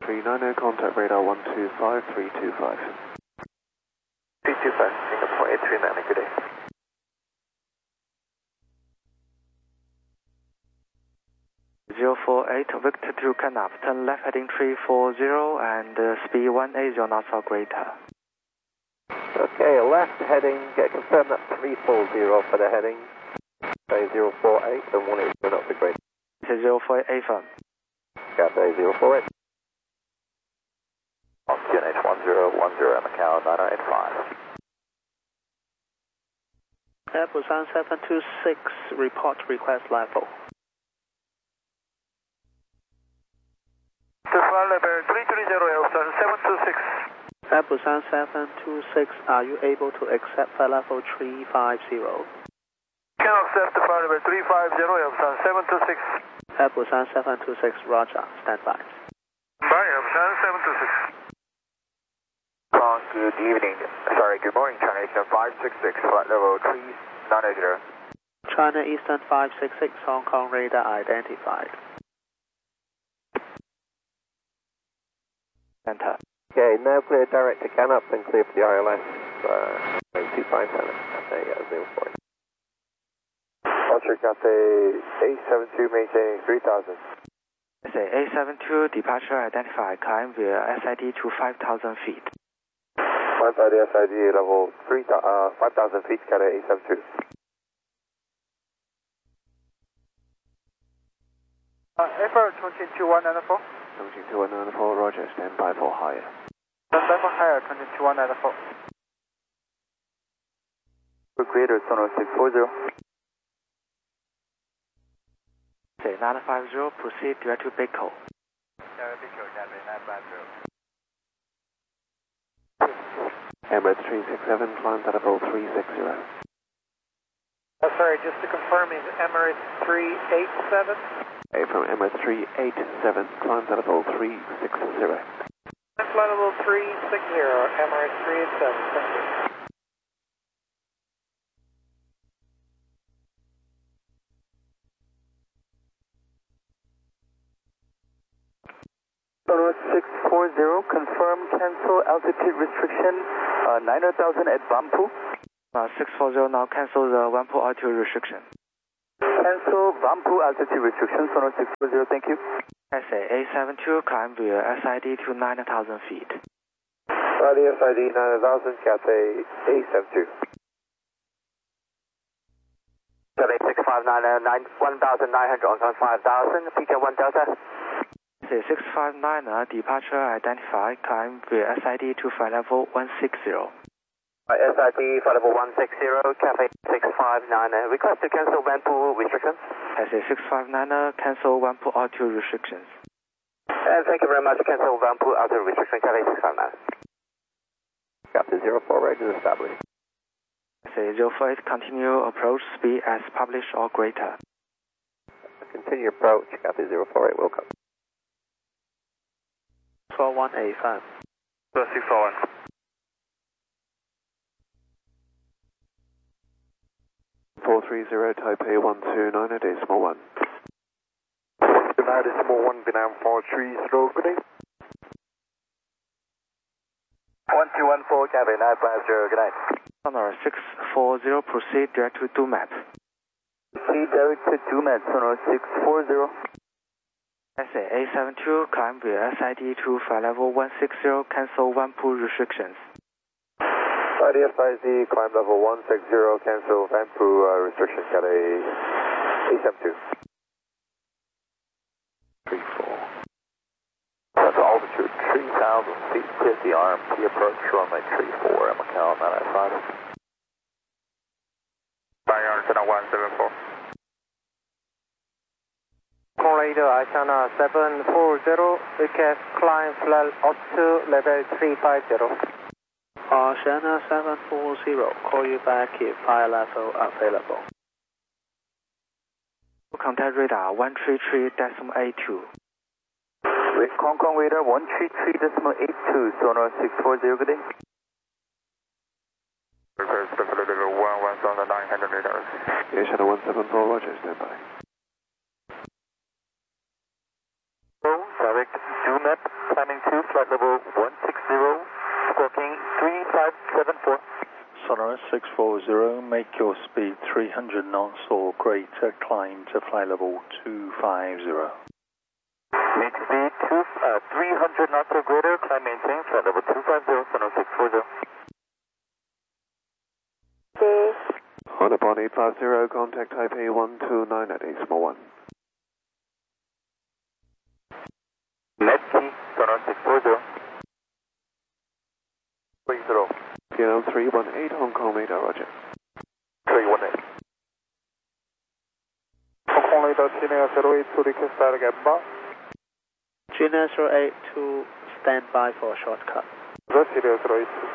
390, contact radar 125325. 325, Singapore 839, good day. Victor 2 Canap, turn left heading 340 and speed 180 knots or greater. Okay, left heading, confirm that 340 for the heading. Say 048 and 180 knots or greater. 048 firm. Cathay 048. On QNH 1010 Macau 9085. Air Busan 726, report request level. To flight level 330 Elson 726. Air Busan 726, are you able to accept flight level 350? Can accept the flight level 350 Elson 726. Air Busan 726, roger, stand by. Bye, Elson 726. Good evening, good morning, China Eastern 566, flight level 3980. China Eastern 566, Hong Kong radar identified. Enter. Okay, now clear direct to Canop and clear for the ILS. 257, Cathay 04. Roger, Cathay A72 maintaining 3000. SA A72 departure identified, climb via SID to 5,000 feet. Climb by the SID level 5,000 feet, Cathay A72. April 22194. 22194, roger, stand by for higher. Stand by for higher 22194. Creator Sonar 640. SA 950, proceed direct to Big Hole. Emirates 367, climb to level 360. Sorry, just to confirm, is Emirates 387? A from Emirates 387, climb to level 360. Flight level 360, Emirates 387, thank you. Sonar 640, confirm cancel altitude restriction 9,000 at Vampu. 640 now cancel the Wampu altitude restriction. Cancel Vampu altitude restriction, Sonar 640, thank you. SA A72 climb via SID to 9,000 feet. Radio SID 9,000, Cathay A72. Cathay 659, 1,900 on 5,000, PK 1 Delta. SA 659 departure identified, climb via SID to flight level 160. SID flight level 160, Cathay 659, request to cancel Vampu restrictions. SA 659 cancel Wampu altitude restrictions. And thank you very much, cancel Vampu altitude restriction, Cathay 659. Captain 04 ready to establish. SA 048 continue approach speed as published or greater. Continue approach, Captain 048, welcome. 4185. 641. Taipei 129, decimal 1. United decimal 1, Vietnam 430, good day. 1214, Cathay 950, good night. Sonar 640, proceed direct to Dumat. Proceed direct to Dumat, Sonar 640. SA A72 climb via SID to flight level 160, cancel Wampu restrictions. Radio SID, climb level 160, cancel Vampu restrictions, Cathay A72. 34. That's altitude 3,000 feet, clear the RMP approach, runway 34, Macau 995. Bye, Arsenal 174. Radar Ashana 740, request climb flight up to level 350. Ashana 740, call you back if flight level available. Contact radar 133.82. With Hong Kong radar 133.82, Sonar 640, good day. Request level 1,900 meters. Channel 174, roger, stand by. Direct Dumat climbing to flight level 160, squawking 3574. Sonorous 640, make your speed 300 knots or greater, climb to flight level 250. Make speed 300 knots or greater, climb maintain, flight level 250, Sonorous 640. On upon 850, contact Taipei 129 at Exmo 1. Medkey, Sonorous 640. 30. PL 318, Hong Kong radar, roger. 318. Hong Kong radar, China 082, request direct Gamba. China 082, stand by for shortcut. The Sierra 082.